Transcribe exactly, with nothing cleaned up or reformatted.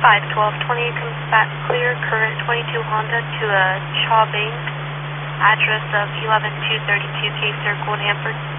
five twelve twenty comes back clear, current twenty-two Honda to a Chaw Bank, address of eleven two thirty-two K Circle in Hanford.